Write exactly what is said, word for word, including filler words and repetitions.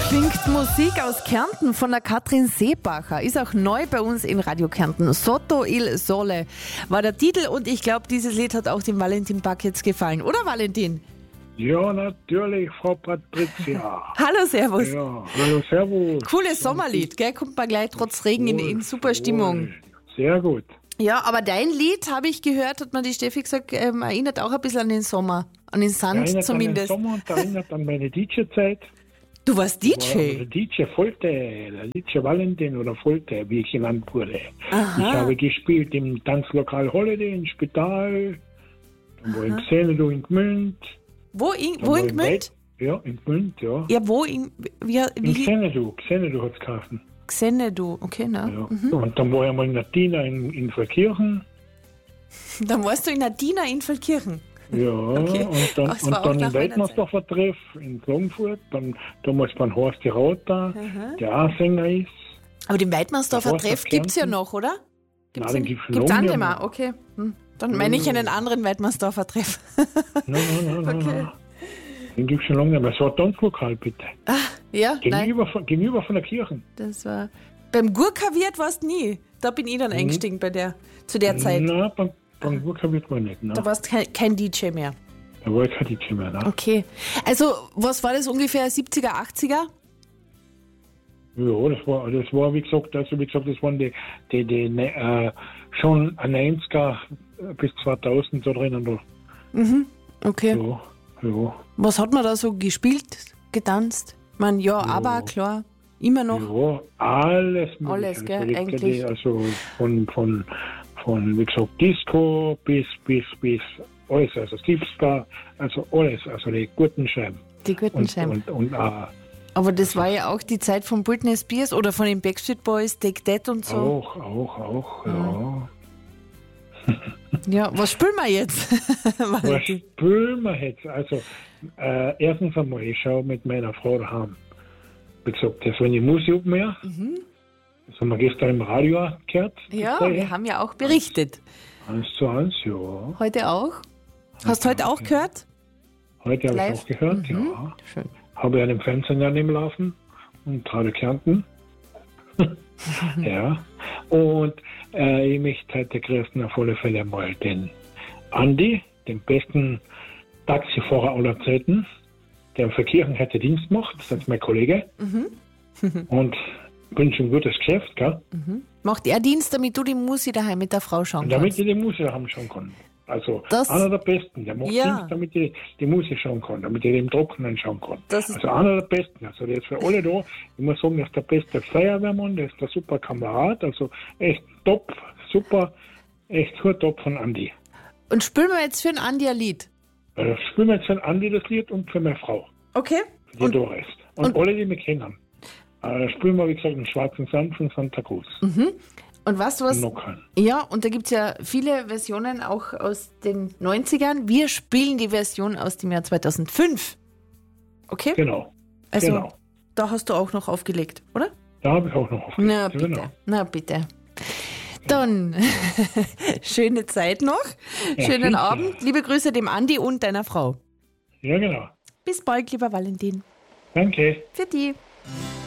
klingt Musik aus Kärnten von der Katrin Seebacher. Ist auch neu bei uns in Radio Kärnten. Sotto il Sole war der Titel und ich glaube, dieses Lied hat auch dem Valentin Back jetzt gefallen. Oder Valentin? Ja, natürlich, Frau Patricia. Hallo, servus. Ja, hallo, servus. Cooles Sommerlied, gell? Kommt man gleich trotz Regen in, in super Stimmung. Sehr gut. Ja, aber dein Lied, habe ich gehört, hat mir die Steffi gesagt, ähm, erinnert auch ein bisschen an den Sommer. An den Sand Erinnert zumindest. An den Sommer und erinnert an meine D J-Zeit. Du warst D J? Der D J Volte, der D J Valentin oder Volte, wie ich genannt wurde. Aha. Ich habe gespielt im Tanzlokal Holiday, im Spital, dann war in Xenado in Gmünd. Wo in, Dann wo war in in Gmünd? Weit- Ja, in Gmünd, ja. Ja, wo in, wie, In wie? Xenado, Xenado hat es geheißen. Xenedu, okay, na. Ja. Mhm. Und dann war ich mal in der Tina in, in Verkirchen. Dann warst du in Adina in Feldkirchen. Ja, Okay. und dann, Das und war auch dann nach im meiner Weltmeisterfer Treff in Klagenfurt, dann damals beim Horst die Rauter, der auch Sänger ist. Aber den Weidmannsdorfer Der Horst Treff aus gibt es ja Kärnten. noch, oder? Gibt's Nein, den den- gibt's schon gibt's lange andere nicht mal, mehr. okay. Hm. Dann meine ich einen anderen Weidmannsdorfer Treff. Nein, nein, nein, nein, Okay. nein. Den gibt es schon lange nicht mehr. Es war Tanzlokal, bitte. Ah, ja, nein, Gegenüber von, gegenüber von der Kirche. das war... Beim Gurkaviert warst du nie. Da bin ich dann eingestiegen bei der, zu der Zeit. Nein, beim, beim Gurka wird man nicht. Ne? Da warst kein, kein D J mehr. Da war ich kein D J mehr. Ne? Okay. Also, was war das ungefähr? siebziger, achtziger? Ja, das war, das war, wie gesagt, also wie gesagt, das waren die, die, die ne, äh, schon neunziger bis zweitausend da drinnen. Da. Okay. Ja, ja. Was hat man da so gespielt, getanzt? Ich meine, ja, aber klar, immer noch. Ja, alles mögliche. Alles, gell, also, eigentlich. Also von, von, von, wie gesagt, Disco bis, bis, bis alles, also Slipstar, also alles, also die guten Scheiben. Die guten Und, Scheiben. und, und äh, Aber das war ja auch die Zeit von Britney Spears oder von den Backstreet Boys, Take That und so. auch, auch, auch, ja. Ja, was spielen wir jetzt? Was Valentin? spülen wir jetzt? Also, äh, erstens einmal, ich schaue mit meiner Frau daheim. Wie gesagt, das war die Musik mehr. Das haben wir gestern im Radio auch gehört. Ja, das wir haben ja auch berichtet. Eins zu eins, ja. Heute auch? Hast du heute auch gehört? Heute habe ich Live? auch gehört, ja. Schön. Habe ja den Fernsehen ja neben laufen und Radio Kärnten. Ja. Und äh, ich möchte heute grüßen auf alle Fälle mal den Andi, den besten Taxifahrer aller Zeiten, der im Verkirchen heute Dienst macht. Das ist mein Kollege. Und wünsche ihm gutes Geschäft, gell? Macht er Dienst, damit du die Musik daheim mit der Frau schauen Und damit kannst? ich die Musik haben schauen kann. Also Das- einer der Besten, der macht Ja. Dienst, damit ich die Musik schauen kann, damit ich den Trockenen schauen kann. Das ist- Also einer der Besten, also der ist für alle da. Ich muss sagen, der ist der beste Feuerwehrmann, der ist der super Kamerad, also echt top, super, echt gut top von Andi. Und spielen wir jetzt für ein Andi ein Lied? Äh, spielen wir jetzt für Andi das Lied und für meine Frau, Okay. die Und, da ist. Und, und- alle, die mich kennen. Äh, spielen wir, wie gesagt, den Schwarzen Sand von Santa Cruz. und weißt du was? Noch keinen. Ja, und da gibt es ja viele Versionen auch aus den neunzigern. Wir spielen die Version aus dem Jahr zweitausendfünf. Okay? Genau, Also, genau. da hast du auch noch aufgelegt, oder? Da habe ich auch noch aufgelegt. Na bitte, Genau. na bitte. Dann, schöne Zeit noch, Ja, schönen sicher. Abend. Liebe Grüße dem Andi und deiner Frau. Ja, genau. Bis bald, lieber Valentin. Danke. Für die.